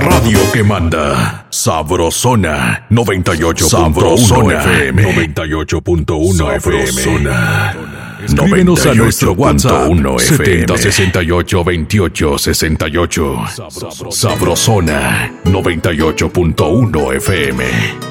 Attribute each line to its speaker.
Speaker 1: Radio que manda. Sabrosona 98.1 FM. 98.1 FM. Escríbenos a nuestro WhatsApp 70682868. Sabrosona 98.1 FM.